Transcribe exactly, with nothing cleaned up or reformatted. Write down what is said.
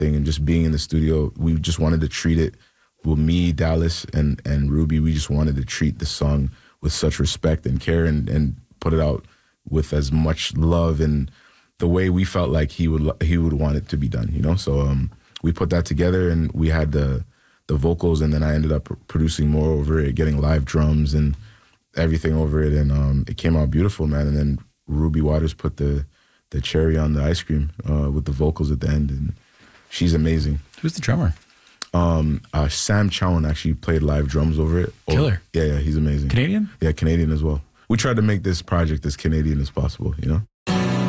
thing and just being in the studio, we just wanted to treat it. Well, me, Dallas, and and Ruby, we just wanted to treat the song with such respect and care and and put it out with as much love and the way we felt like he would he would want it to be done, you know. So um, we put that together and we had the the vocals, and then I ended up producing more over it, getting live drums and everything over it, and um, it came out beautiful, man. And then Ruby Waters put the the cherry on the ice cream uh, with the vocals at the end, and she's amazing. Who's the drummer? Um, uh, Sam Chowan actually played live drums over it. Killer. Oh, yeah, yeah, he's amazing. Canadian? Yeah, Canadian as well. We tried to make this project as Canadian as possible, you know?